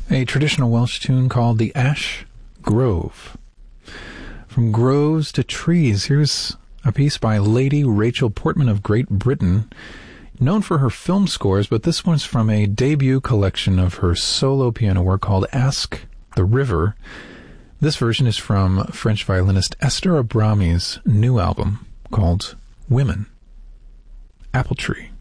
a traditional Welsh tune called the Ash Grove. From groves to trees, here's a piece by Lady Rachel Portman of Great Britain, known for her film scores, but this one's from a debut collection of her solo piano work called Ask the River. This version is from French violinist Esther Abrami's new album called Women. Apple Tree.